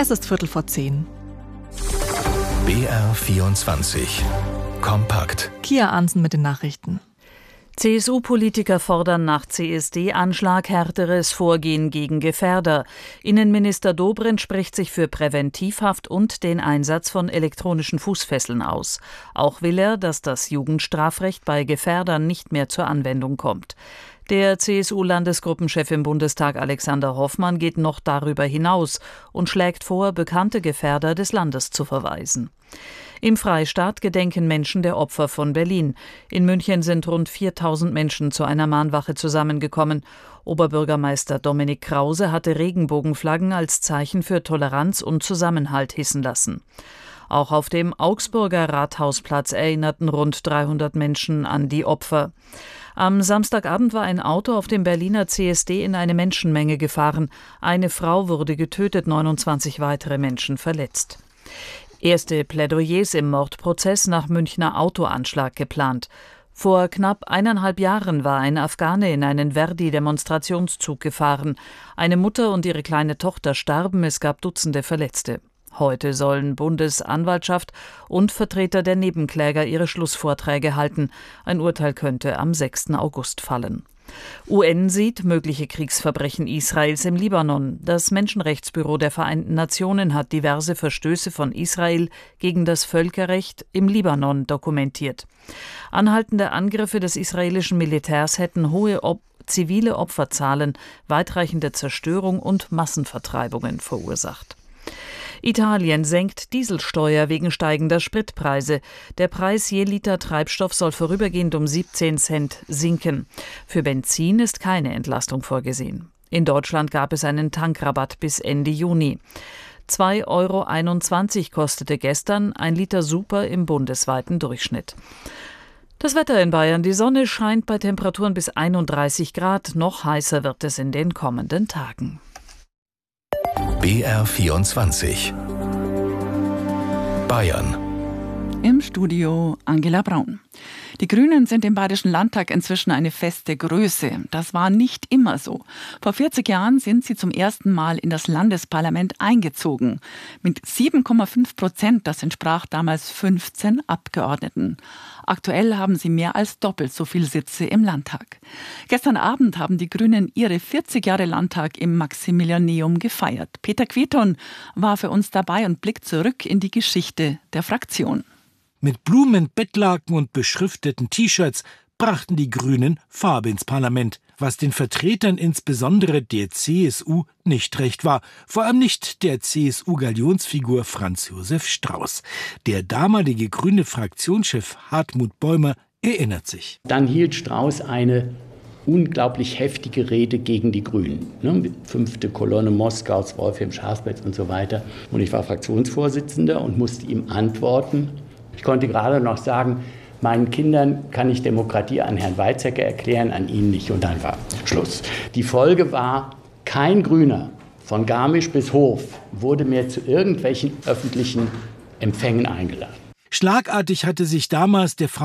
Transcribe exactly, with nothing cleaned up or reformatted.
Es ist Viertel vor zehn. B R vierundzwanzig. Kompakt. Kia Arnsen mit den Nachrichten. C S U-Politiker fordern nach C S D-Anschlag härteres Vorgehen gegen Gefährder. Innenminister Dobrindt spricht sich für Präventivhaft und den Einsatz von elektronischen Fußfesseln aus. Auch will er, dass das Jugendstrafrecht bei Gefährdern nicht mehr zur Anwendung kommt. Der C S U-Landesgruppenchef im Bundestag Alexander Hoffmann geht noch darüber hinaus und schlägt vor, bekannte Gefährder des Landes zu verweisen. Im Freistaat gedenken Menschen der Opfer von Berlin. In München sind rund viertausend Menschen zu einer Mahnwache zusammengekommen. Oberbürgermeister Dominik Krause hatte Regenbogenflaggen als Zeichen für Toleranz und Zusammenhalt hissen lassen. Auch auf dem Augsburger Rathausplatz erinnerten rund dreihundert Menschen an die Opfer. Am Samstagabend war ein Auto auf dem Berliner C S D in eine Menschenmenge gefahren. Eine Frau wurde getötet, neunundzwanzig weitere Menschen verletzt. Erste Plädoyers im Mordprozess nach Münchner Autoanschlag geplant. Vor knapp eineinhalb Jahren war ein Afghane in einen Verdi-Demonstrationszug gefahren. Eine Mutter und ihre kleine Tochter starben, es gab Dutzende Verletzte. Heute sollen Bundesanwaltschaft und Vertreter der Nebenkläger ihre Schlussvorträge halten. Ein Urteil könnte am sechsten August fallen. U N sieht mögliche Kriegsverbrechen Israels im Libanon. Das Menschenrechtsbüro der Vereinten Nationen hat diverse Verstöße von Israel gegen das Völkerrecht im Libanon dokumentiert. Anhaltende Angriffe des israelischen Militärs hätten hohe Op- zivile Opferzahlen, weitreichende Zerstörung und Massenvertreibungen verursacht. Italien senkt Dieselsteuer wegen steigender Spritpreise. Der Preis je Liter Treibstoff soll vorübergehend um siebzehn Cent sinken. Für Benzin ist keine Entlastung vorgesehen. In Deutschland gab es einen Tankrabatt bis Ende Juni. zwei Euro einundzwanzig kostete gestern ein Liter Super im bundesweiten Durchschnitt. Das Wetter in Bayern. Die Sonne scheint bei Temperaturen bis einunddreißig Grad. Noch heißer wird es in den kommenden Tagen. B R vierundzwanzig. Bayern. Im Studio Angela Braun. Die Grünen sind im Bayerischen Landtag inzwischen eine feste Größe. Das war nicht immer so. Vor vierzig Jahren sind sie zum ersten Mal in das Landesparlament eingezogen. Mit sieben Komma fünf Prozent, das entsprach damals fünfzehn Abgeordneten. Aktuell haben sie mehr als doppelt so viele Sitze im Landtag. Gestern Abend haben die Grünen ihre vierzig Jahre Landtag im Maximilianeum gefeiert. Peter Queton war für uns dabei und blickt zurück in die Geschichte der Fraktion. Mit Blumen, Bettlaken und beschrifteten T-Shirts brachten die Grünen Farbe ins Parlament, was den Vertretern insbesondere der C S U nicht recht war. Vor allem nicht der C S U-Galionsfigur Franz Josef Strauß. Der damalige grüne Fraktionschef Hartmut Bäumer erinnert sich. Dann hielt Strauß eine unglaublich heftige Rede gegen die Grünen. Ne? Fünfte Kolonne Moskaus, Wolfram Schafspitz und so weiter. Und ich war Fraktionsvorsitzender und musste ihm antworten. Ich konnte gerade noch sagen, meinen Kindern kann ich Demokratie an Herrn Weizsäcker erklären, an Ihnen nicht. Und dann war Schluss. Die Folge war, kein Grüner, von Garmisch bis Hof, wurde mehr zu irgendwelchen öffentlichen Empfängen eingeladen. Schlagartig hatte sich damals der